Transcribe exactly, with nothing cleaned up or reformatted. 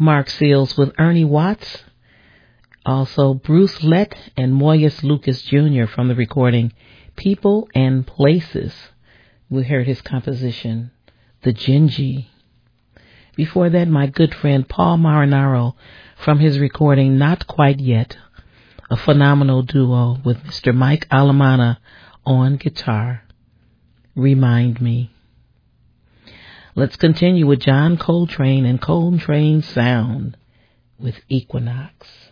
Mark Seals with Ernie Watts. Also Bruce Lett and Moyes Lucas Junior from the recording People and Places. We heard his composition, The Gingy. Before that, my good friend Paul Marinaro from his recording Not Quite Yet, a phenomenal duo with Mister Mike Alamana on guitar, Remind Me. Let's continue with John Coltrane and Coltrane Sound with Equinox.